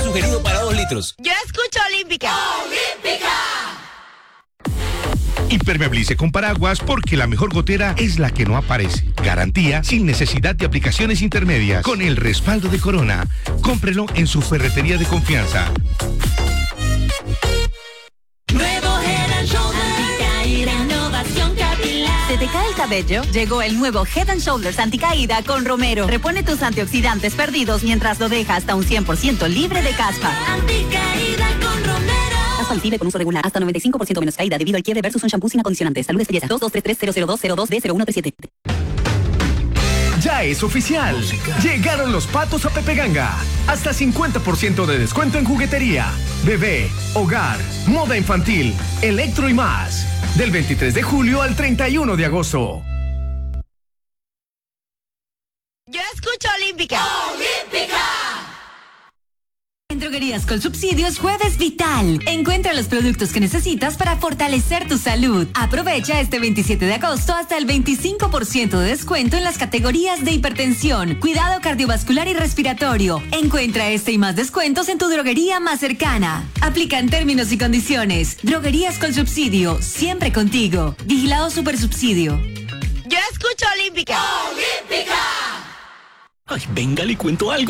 sugerido para 2 litros. Yo escucho Olímpica. ¡Olímpica! Impermeabilice con paraguas porque la mejor gotera es la que no aparece. Garantía sin necesidad de aplicaciones intermedias. Con el respaldo de Corona. Cómprelo en su ferretería de confianza. Nuevo Head & Shoulders. Anticaída, innovación capilar. ¿Se te cae el cabello? Llegó el nuevo Head & Shoulders Anticaída con Romero. Repone tus antioxidantes perdidos mientras lo deja hasta un 100% libre de caspa. Anticaída con Romero. Caspa visible con uso regular. Hasta 95% menos caída debido al quiebre versus un shampoo sin acondicionante. Salud Belleza. 2233-00202-D0137. Ya es oficial. Llegaron los patos a Pepe Ganga. Hasta 50% de descuento en juguetería, bebé, hogar, moda infantil, electro y más. Del 23 de julio al 31 de agosto. Yo escucho Olímpica. ¡Olímpica! En Droguerías con Subsidios, Jueves Vital. Encuentra los productos que necesitas para fortalecer tu salud. Aprovecha este 27 de agosto hasta el 25% de descuento en las categorías de hipertensión, cuidado cardiovascular y respiratorio. Encuentra este y más descuentos en tu droguería más cercana. Aplican términos y condiciones. Droguerías con Subsidio, siempre contigo. Vigilado Supersubsidio. Yo escucho Olímpica. ¡Olímpica! Ay, venga, le cuento algo.